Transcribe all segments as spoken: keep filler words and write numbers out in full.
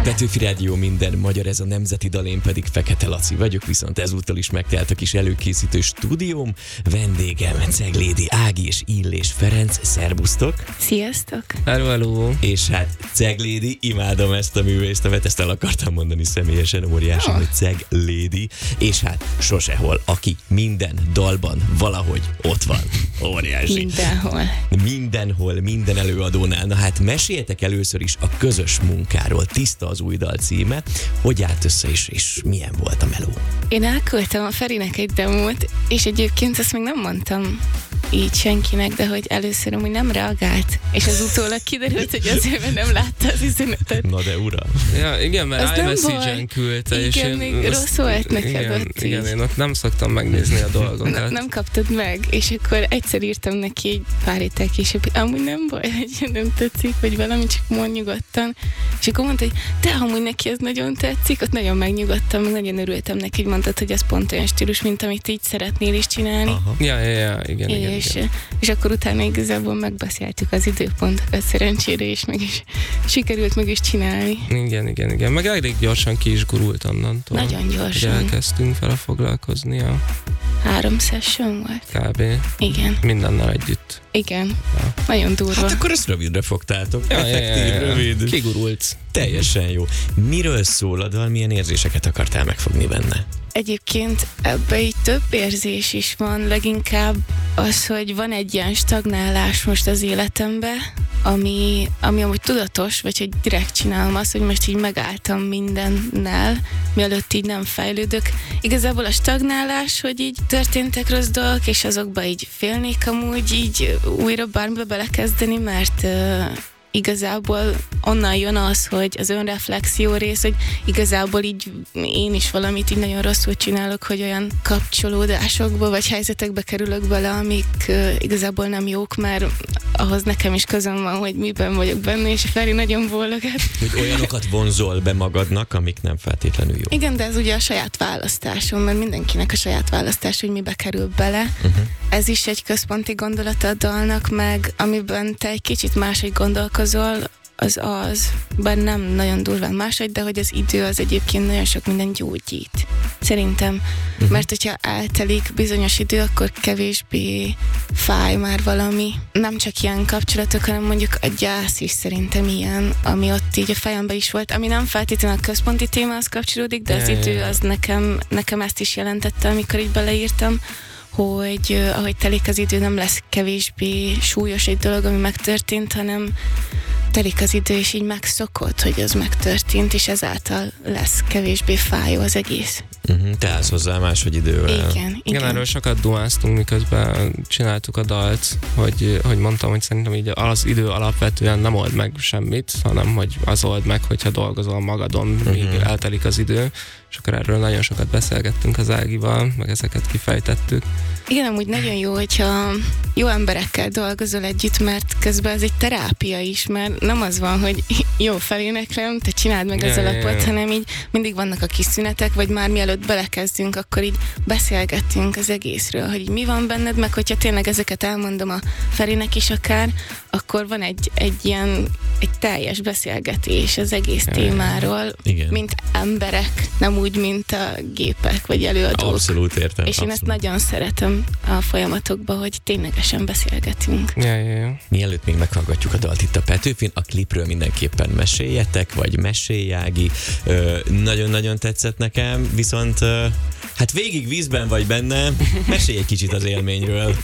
Petőfi Rádió, minden magyar, ez a nemzeti dal, én pedig Fekete Laci vagyok, viszont ezúttal is megtelt a kis előkészítő stúdióm. Vendégem Ceglédi Ági és Illés Ferenc, szerbusztok! Sziasztok! Hello, hello! És hát Ceglédi, imádom ezt a művészetet, ezt el akartam mondani személyesen, óriási, oh. hogy Ceglédi, és hát Sosehol, aki minden dalban valahogy ott van. Óriási. Mindenhol. Mindenhol, minden előadónál. Na hát meséljetek először is a közös munkáról. Tiszta az új dal címe. Hogy állt össze is, és milyen volt a meló? Én elküldtem a Ferinek egy demót, és egyébként ezt még nem mondtam így senkinek, de hogy először amúgy nem reagált, és az utólag kiderült, hogy azért, mert nem látta az üzenetet. Na de ura! Ja, igen, mert iMessage-en küldte, igen, és én... még azt, rossz volt neked igen, ott igen, így. én ott nem szoktam megnézni a dolgokat. Nem, nem kaptad meg, és akkor egyszer írtam neki egy pár héttel később, amúgy nem baj, hogy nem tetszik, vagy valami, csak mond nyugodtan. És akkor mondta, hogy de amúgy neki ez nagyon tetszik, ott nagyon megnyugodtam, meg nagyon örültem neki, hogy mondtad, hogy ez pont olyan stílus, mint amit így szeretnél is csinálni. Aha. Ja, ja, ja, igen, igen, és, igen. és akkor utána igazából megbeszéltük az időpontokat szerencsére, és meg is sikerült meg is csinálni. Igen, igen, igen. Meg elég gyorsan ki is gurult onnantól. Nagyon gyorsan. Hogy elkezdtünk vele foglalkozni a Három session volt? kb. Igen. Mindennel együtt. Igen. Ja. Nagyon durva. Hát akkor ezt rövidre fogtátok. Ja, Effektív, ja, ja, ja. rövid. Kigurult. Teljesen jó. Miről szól a dal, milyen érzéseket akartál megfogni benne? Egyébként ebbe így több érzés is van, leginkább az, hogy van egy ilyen stagnálás most az életemben, ami, ami amúgy tudatos, vagy hogy direkt csinálom azt, hogy most így megálltam mindennel, mielőtt így nem fejlődök. Igazából a stagnálás, hogy így történtek rossz dolgok, és azokba így félnék amúgy így újra bármibe belekezdeni, mert uh, igazából onnan jön az, hogy az önreflexió rész, hogy igazából így én is valamit így nagyon rosszul csinálok, hogy olyan kapcsolódásokba vagy helyzetekbe kerülök bele, amik uh, igazából nem jók, mert ahhoz nekem is közöm van, hogy miben vagyok benne, és a Feri nagyon bólogat. Hogy olyanokat vonzol be magadnak, amik nem feltétlenül jó. Igen, de ez ugye a saját választásom, mert mindenkinek a saját választás, hogy mibe kerül bele. Uh-huh. Ez is egy központi gondolata a dalnak, meg amiben te egy kicsit máshogy gondolkozol, az az, bár nem nagyon durván máshogy, de hogy az idő az egyébként nagyon sok minden gyógyít. Szerintem, uh-huh. mert hogyha eltelik bizonyos idő, akkor kevésbé fáj már valami. Nem csak ilyen kapcsolatok, hanem mondjuk a gyász is szerintem ilyen, ami ott így a fejemben is volt, ami nem feltétlenül a központi témához kapcsolódik, de az idő az nekem, nekem ezt is jelentette, amikor így beleírtam, hogy uh, ahogy telik az idő, nem lesz kevésbé súlyos egy dolog, ami megtörtént, hanem telik az idő, és így megszokott, hogy az megtörtént, és ezáltal lesz kevésbé fájó az egész. Uh-huh. Te állsz hozzá máshogy idővel. Igen, igen. Igen, erről sokat dumáztunk, miközben csináltuk a dalt, hogy, hogy mondtam, hogy szerintem így az idő alapvetően nem old meg semmit, hanem hogy az old meg, hogyha dolgozol magadon, míg uh-huh. eltelik az idő, és akkor erről nagyon sokat beszélgettünk az Ágival, meg ezeket kifejtettük. Igen, amúgy nagyon jó, hogyha jó emberekkel dolgozol együtt, mert közben ez egy terápia is, mert nem az van, hogy jó, feléneklem, te csináld meg az ja, alapot, ja, ja. hanem így mindig vannak a kis szünetek, vagy már mielőtt belekezdünk, akkor így beszélgettünk az egészről, hogy mi van benned, meg hogyha tényleg ezeket elmondom a Ferinek is akár, akkor van egy, egy ilyen egy teljes beszélgetés az egész ja, témáról, igen. mint emberek, nem úgy, mint a gépek, vagy előadók. Abszolút értem. És abszolút. én ezt nagyon szeretem a folyamatokban, hogy ténylegesen beszélgetünk. Ja, ja, ja. Mielőtt még meghallgatjuk a dalt itt a Petőfin, a klipről mindenképpen meséljetek, vagy mesélj, Ági. Ö, nagyon-nagyon tetszett nekem, viszont ö, hát végig vízben vagy benne, mesélj egy kicsit az élményről.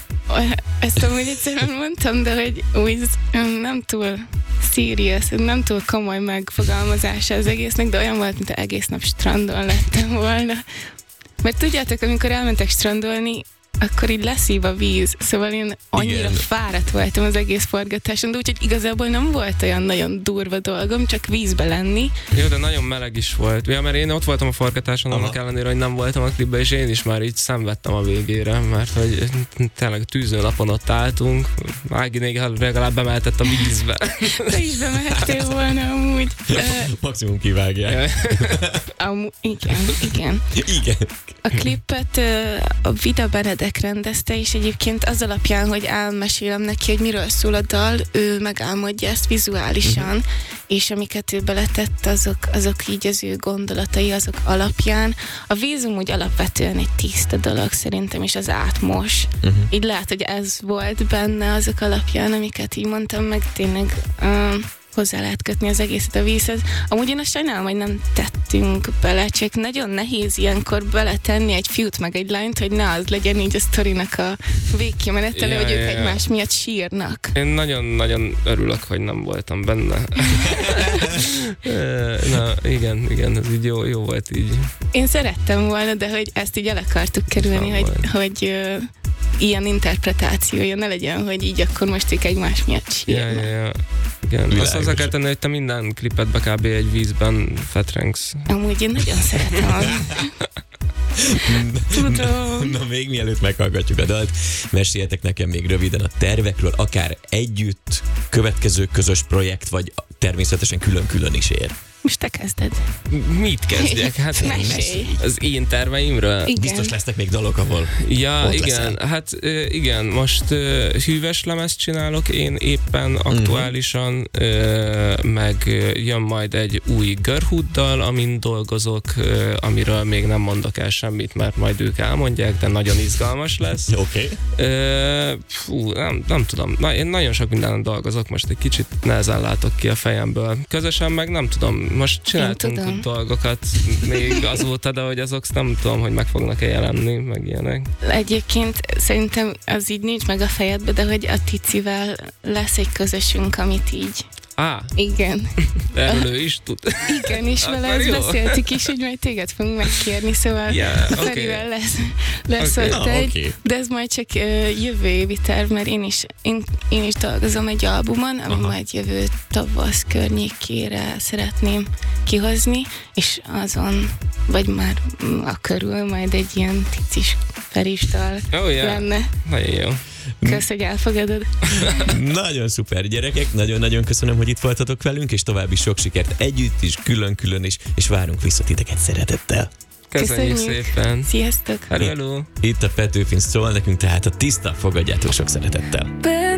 Ezt amúgy egyszerűen mondtam, de hogy úgy nem túl serious, nem túl komoly megfogalmazása az egésznek, de olyan volt, mint egész nap strandon lettem volna. Mert tudjátok, amikor elmentek strandolni, akkor így leszív a víz, szóval én annyira igen. fáradt voltam az egész forgatáson, de úgyhogy igazából nem volt olyan nagyon durva dolgom, csak vízbe lenni. Jó, de nagyon meleg is volt. Ja, mert én ott voltam a forgatáson, annak ellenére, hogy nem voltam a klipben, és én is már így szenvedtem a végére, mert hogy tényleg tűzőlapon ott álltunk, Ági néha legalább bemeltett a vízbe. Te is bemehettél volna amúgy. Maximum kivágják. Amú, igen, igen. Igen. A klipet a Vida Benedek Ádek rendezte, és egyébként az alapján, hogy elmesélem neki, hogy miről szól a dal, ő megálmodja ezt vizuálisan, uh-huh. és amiket ő beletett, azok, azok így az ő gondolatai, azok alapján. A vízum úgy alapvetően egy tiszta dolog szerintem, és az átmos. Uh-huh. Így lehet, hogy ez volt benne azok alapján, amiket így mondtam, meg tényleg uh, hozzá lehet kötni az egészet a vízhez. Amúgy én azt sajnálom, hogy nem tettünk bele, csak nagyon nehéz ilyenkor beletenni egy fiút meg egy lányt, hogy ne az legyen így a sztorinak a végkimenetele, ja, hogy ja, ők ja. egymás miatt sírnak. Én nagyon-nagyon örülök, hogy nem voltam benne. Na, igen, igen, ez így jó, jó volt így. Én szerettem volna, de hogy ezt így el akartuk kerülni, hogy, hogy uh, ilyen interpretációja ne legyen, hogy így akkor most ők egymás miatt sírnak. Ja, ja, ja. Igen. Azt hozzá kell tenni, hogy te minden klipetbe kb. Egy vízben fetrengsz. Amúgy én nagyon szeretem. Tudom. Na, még mielőtt meghallgatjuk a dalt, meséljetek nekem még röviden a tervekről, akár együtt, következő közös projekt, vagy természetesen külön-külön is ér. Most te kezded. Mit kezdjek? Hát mesélj. Az én terveimről? Igen. Biztos lesznek még dalok, ahol Ja, ott igen, leszel. hát igen, most uh, hűves lemezt csinálok én éppen aktuálisan, uh, meg uh, jön majd egy új Görhúddal, amin dolgozok, uh, amiről még nem mondok el semmit, mert majd ők elmondják, de nagyon izgalmas lesz. Oké. Okay. Uh, fú, nem, nem tudom, Na, én nagyon sok mindenen dolgozok, most egy kicsit nehezen látok ki a fejemből. Közösen meg nem tudom, most csináltunk dolgokat még azóta, de hogy azok nem tudom, hogy meg fognak-e jelenni, meg ilyenek. Egyébként szerintem az így nincs meg a fejedbe, de hogy a Ticivel lesz egy közösünk, amit így... Á, igen. erről ő is tud. Igen, és vele ezt jó. beszéltük is, hogy majd téged fogunk megkérni, szóval Yeah, okay. Ferivel lesz, lesz Okay. ott Na, egy, okay. de ez majd csak uh, jövő évi terv, mert én is, én, én is dolgozom egy albumon, ami Aha. majd jövő tavasz környékére szeretném kihozni, és azon, vagy már a körül majd egy ilyen ticis Feristal Oh, yeah. lenne. Nagyon jó. Kösz, hogy elfogadod. Nagyon szuper, gyerekek, nagyon-nagyon köszönöm, hogy itt voltatok velünk, és további sok sikert együtt is, külön-külön is, és várunk vissza titeket szeretettel. Köszönjük, Köszönjük. szépen. Sziasztok! Hello, hello. Itt a Petőfin szól nekünk, tehát a tiszta, fogadjátok sok szeretettel.